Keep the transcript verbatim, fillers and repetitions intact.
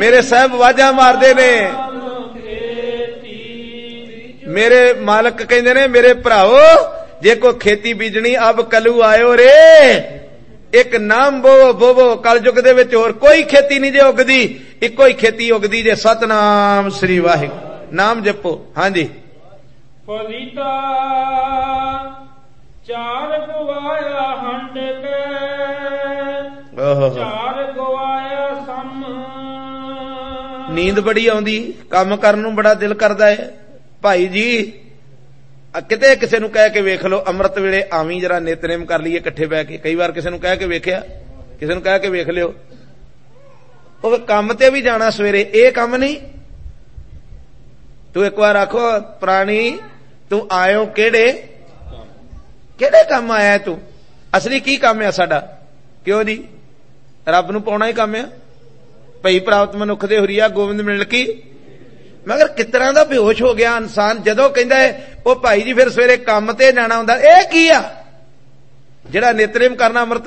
मेरे साहब वाजा मारदे ने, मेरे मालक कहंदे ने मेरे भराओ जे कोई खेती बीजनी अब कलू आयो रे, एक नाम बोवो बोवो कलयुग दे विच होर कोई खेती नहीं जे उगदी, इक्को ही खेती उगदी जे सतनाम श्री वाहिगुरू नाम जपो। हां जी फलीता चार गवाया हंड के, चार गवाया सम। नींद बड़ी आउंदी, काम करन नूं बड़ा दिल करदा है। भाई जी किते किसे नूं कह के वेख लो अमृत वेले आवी जरा नितनेम कर लईए इकट्ठे बैठ के, कई बार किसे नूं कह के वेखिया, किसे नूं कह के वेख लियो ਉਹ ਕੰਮ ਤੇ ਵੀ ਜਾਣਾ ਸਵੇਰੇ, ਇਹ ਕੰਮ ਨਹੀਂ। ਤੂੰ ਇੱਕ ਵਾਰ ਆਖੋ ਪ੍ਰਾਣੀ ਤੂੰ ਆਇਓ ਕਿਹੜੇ ਕਿਹੜੇ ਕੰਮ ਆਇਆ ਤੂੰ, ਅਸਲੀ ਕੀ ਕੰਮ ਆ ਸਾਡਾ? ਕਿਉਂ ਜੀ ਰੱਬ ਨੂੰ ਪਾਉਣਾ ਹੀ ਕੰਮ ਆ। ਭਈ ਪ੍ਰਾਪਤ ਮਨੁੱਖ ਦੇ ਹੁਰੀਆ ਗੋਬਿੰਦ ਮਿਲ ਕੀ, ਮਗਰ ਕਿਸ ਤਰ੍ਹਾਂ ਦਾ ਬੇਹੋਸ਼ ਹੋ ਗਿਆ ਇਨਸਾਨ ਜਦੋਂ ਕਹਿੰਦਾ ਹੈ ਉਹ ਭਾਈ ਜੀ ਫਿਰ ਸਵੇਰੇ ਕੰਮ ਤੇ ਜਾਣਾ ਹੁੰਦਾ। ਇਹ ਕੀ ਆ ਜਿਹੜਾ ਨਿਤਨੇਮ ਕਰਨਾ ਅੰਮ੍ਰਿਤ